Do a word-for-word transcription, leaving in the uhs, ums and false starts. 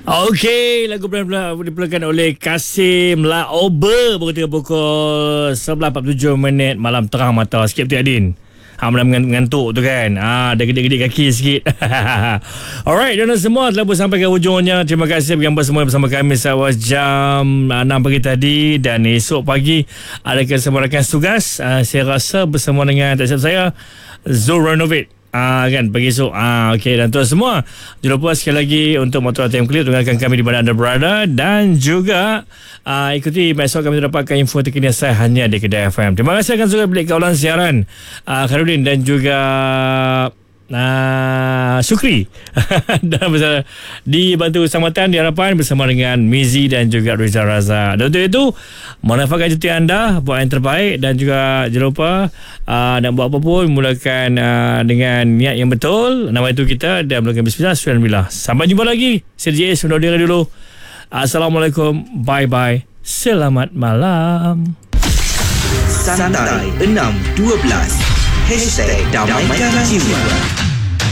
Okey, lagu diperlakukan oleh Kasim Laober berketika pukul sebelas empat puluh tujuh minit malam terang mata sikit betul Adin. Ha, malam mengantuk tu kan. Ah, dah gede-gede kaki sikit. Alright, dan semua telah pun sampai ke hujungnya. Terima kasih bergambar semua bersama kami sahabat jam enam pagi tadi, dan esok pagi ada kesemua tugas. Uh, saya rasa bersama dengan tak silap saya Zul Renovate. Ah kan pagi esok. Ah okey, dan tuan semua, jangan lupa sekali lagi untuk motor Time Clear dengarkan kami di mana anda berada, dan juga ah, ikuti besok kami dapatkan info terkini saya hanya di Kedah F M. Terima kasih akan juga bilik kawalan siaran ah, Khairudin dan juga Ah, Syukri dan bersama, dibantu samatan di harapan bersama dengan Mizi dan juga Rizal Raza. Dan untuk itu, manfaatkan cuti anda, buat yang terbaik, dan juga jangan lupa uh, nak buat apa pun mulakan uh, dengan niat yang betul. Nama itu kita dan mulakan bismillah. Alhamdulillah. Sampai jumpa lagi. Saya D J S undur diri dulu. Assalamualaikum. Bye bye. Selamat malam. Santai enam dua belas Hashtag Damaikan Jiwa.